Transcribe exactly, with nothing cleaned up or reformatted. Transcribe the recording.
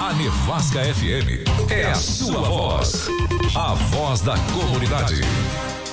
A Nevasca F M é a sua voz, a voz da comunidade.